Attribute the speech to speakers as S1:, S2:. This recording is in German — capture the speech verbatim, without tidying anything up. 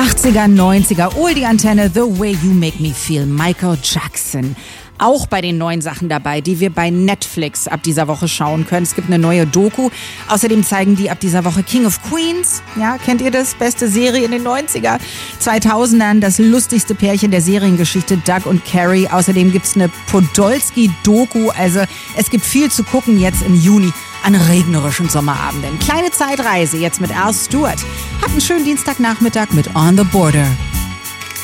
S1: achtziger, neunziger, Oldie-Antenne, The Way You Make Me Feel, Michael Jackson. Auch bei den neuen Sachen dabei, die wir bei Netflix ab dieser Woche schauen können. Es gibt eine neue Doku. Außerdem zeigen die ab dieser Woche King of Queens. Ja, kennt ihr das? Beste Serie in den neunziger, zweitausendern. Das lustigste Pärchen der Seriengeschichte, Doug und Carrie. Außerdem gibt's eine Podolski-Doku. Also es gibt viel zu gucken jetzt im Juni an regnerischen Sommerabenden. Kleine Zeitreise jetzt mit Al Stewart. Habt einen schönen Dienstagnachmittag mit On the Border.